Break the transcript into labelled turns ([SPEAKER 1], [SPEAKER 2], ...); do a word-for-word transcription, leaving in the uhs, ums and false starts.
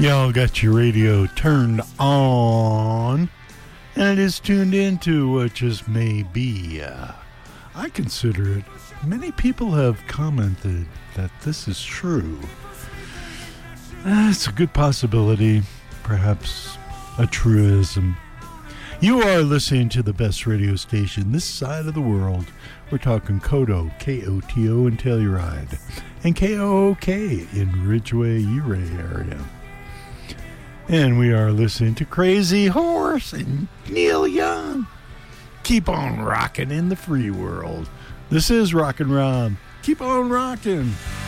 [SPEAKER 1] Y'all got your radio turned on, and it is tuned into what just may be. Uh, I consider it. Many people have commented that this is true. Uh, it's a good possibility, perhaps a truism. You are listening to the best radio station this side of the world. We're talking Koto, K O T O in Telluride, and K O O K in Ridgeway, Ouray area. And we are listening to Crazy Horse and Neil Young. Keep on rocking in the free world. This is Rockin' Rob. Keep on rocking.